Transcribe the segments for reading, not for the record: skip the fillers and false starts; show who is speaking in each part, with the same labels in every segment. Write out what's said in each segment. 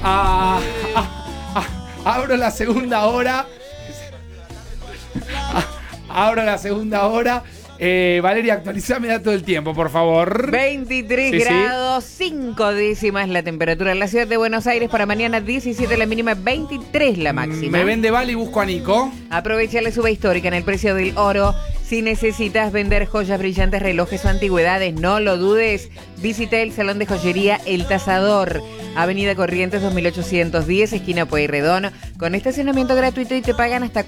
Speaker 1: Abro la segunda hora. Valeria, actualizame dato del tiempo, por favor.
Speaker 2: 23 grados, 5 décimas la temperatura en la ciudad de Buenos Aires. Para mañana 17 la mínima, 23 la máxima.
Speaker 1: Me vende vale y busco a Nico.
Speaker 2: Aprovecha la suba histórica en el precio del oro. Si necesitas vender joyas brillantes, relojes o antigüedades, no lo dudes. Visita el Salón de Joyería El Tasador, Avenida Corrientes 2810, esquina Pueyrredón, con estacionamiento gratuito y te pagan hasta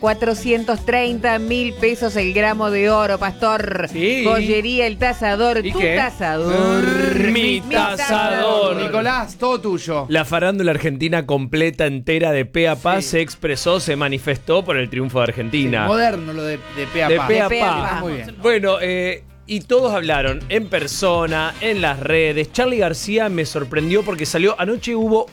Speaker 2: 430.000 pesos el gramo de oro, pastor.
Speaker 1: Sí.
Speaker 2: Joyería El Tasador,
Speaker 1: ¿Y
Speaker 2: tu
Speaker 1: qué?
Speaker 2: tasador.
Speaker 3: Mi tasador.
Speaker 1: Nicolás, todo tuyo.
Speaker 3: La farándula argentina completa, entera, de pe a pa, se expresó, se manifestó por el triunfo de Argentina.
Speaker 1: Moderno lo de pe a
Speaker 3: De
Speaker 1: pa.
Speaker 3: pe a
Speaker 2: De pe a
Speaker 3: pa.
Speaker 2: pa.
Speaker 1: Muy bien.
Speaker 3: Bueno, y todos hablaron en persona, en las redes. Charly García me sorprendió porque salió anoche,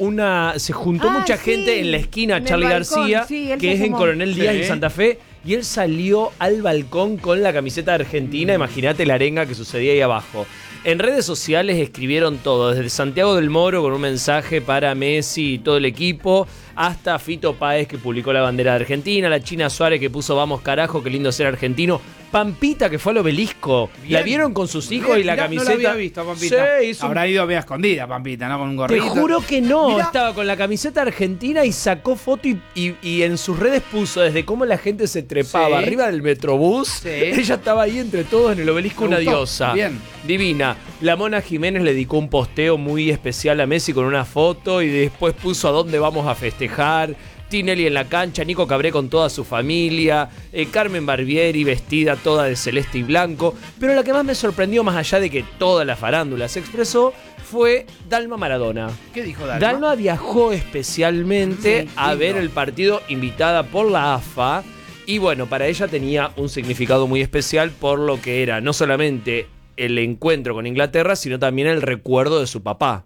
Speaker 3: se juntó mucha
Speaker 2: sí,
Speaker 3: gente en la esquina
Speaker 2: en el
Speaker 3: Charly
Speaker 2: balcón,
Speaker 3: García,
Speaker 2: sí, él
Speaker 3: que
Speaker 2: se
Speaker 3: es en
Speaker 2: asomó.
Speaker 3: Coronel Díaz
Speaker 1: Sí.
Speaker 3: en Santa Fe, y él salió al balcón con la camiseta de Argentina. Imagínate la arenga que sucedía ahí abajo. En redes sociales escribieron todo, desde Santiago del Moro con un mensaje para Messi y todo el equipo, hasta Fito Páez que publicó la bandera de Argentina, la China Suárez que puso vamos carajo, qué lindo ser argentino, Pampita que fue al Obelisco,
Speaker 1: Bien.
Speaker 3: la vieron con sus hijos y la
Speaker 1: Mirá,
Speaker 3: camiseta.
Speaker 1: No la había visto, Pampita.
Speaker 3: Sí, hizo un-
Speaker 1: Habrá ido media escondida, Pampita, ¿no? Con un
Speaker 3: Te
Speaker 1: gorrito.
Speaker 3: juro que no,
Speaker 1: Mirá.
Speaker 3: estaba con la camiseta argentina y sacó foto y en sus redes puso desde cómo la gente se trepaba
Speaker 1: Sí.
Speaker 3: arriba del metrobús.
Speaker 1: Sí.
Speaker 3: Ella estaba ahí entre todos en el Obelisco,
Speaker 1: Me
Speaker 3: una
Speaker 1: gustó.
Speaker 3: diosa.
Speaker 1: Bien.
Speaker 3: Divina. La Mona Jiménez le dedicó un posteo muy especial a Messi con una foto y después puso a dónde vamos a festejar. Tinelli en la cancha, Nico Cabré con toda su familia, Carmen Barbieri vestida toda de celeste y blanco. Pero la que más me sorprendió, más allá de que toda la farándula se expresó, fue Dalma Maradona.
Speaker 1: ¿Qué dijo Dalma?
Speaker 3: Dalma viajó especialmente
Speaker 1: Sí,
Speaker 3: a
Speaker 1: lindo.
Speaker 3: ver el partido, invitada por la AFA. Y bueno, para ella tenía un significado muy especial por lo que era no solamente el encuentro con Inglaterra, sino también el recuerdo de su papá.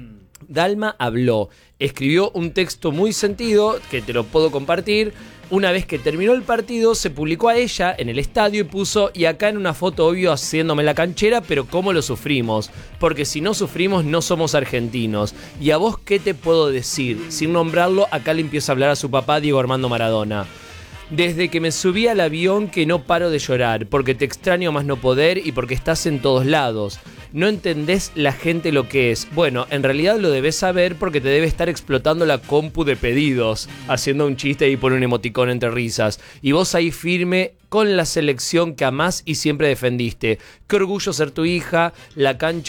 Speaker 3: Dalma habló, escribió un texto muy sentido, que te lo puedo compartir. Una vez que terminó el partido, se publicó a ella en el estadio y puso, y acá en una foto obvio haciéndome la canchera, pero cómo lo sufrimos, porque si no sufrimos no somos argentinos. ¿Y a vos qué te puedo decir? Sin nombrarlo, acá le empieza a hablar a su papá, Diego Armando Maradona. Desde que me subí al avión que no paro de llorar, porque te extraño más no poder y porque estás en todos lados. No entendés la gente lo que es. Bueno, en realidad lo debes saber porque te debe estar explotando la compu de pedidos, haciendo un chiste y pone un emoticón entre risas. Y vos ahí firme con la selección que amás y siempre defendiste. Qué orgullo ser tu hija, la cancha